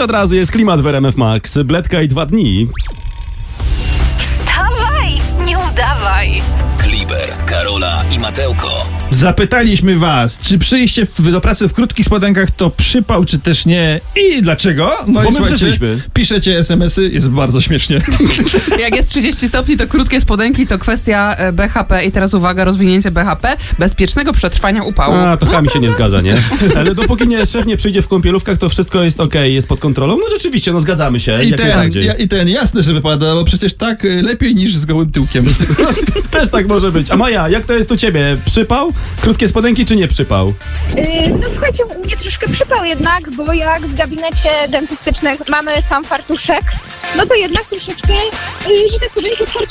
od razu jest klimat w RMF Max. Bledka i 2 dni. Wstawaj, nie udawaj. Kliber, Karola i Mateuko. Zapytaliśmy was, czy przyjście do pracy w krótkich spodenkach to przypał, czy też nie i dlaczego? No Bo i my słuchajcie, przyszliśmy. piszecie SMS-y, jest bardzo śmiesznie. Jak jest 30 stopni, to krótkie spodenki to kwestia BHP i teraz uwaga, rozwinięcie BHP, bezpiecznego przetrwania upału. A, to chami się nie zgadza, nie? Ale dopóki szef nie przyjdzie w kąpielówkach, to wszystko jest okej, jest pod kontrolą. No rzeczywiście, no zgadzamy się. Jak najbardziej. I ten jasne, że wypada, bo przecież tak lepiej niż z gołym tyłkiem. Też tak może być. A Maja, jak to jest u ciebie? Przypał? Krótkie spodenki czy nie przypał? No słuchajcie, u mnie troszkę przypał jednak, bo jak w gabinecie dentystycznym mamy sam fartuszek, no to jednak troszeczkę, że tak powiem, pod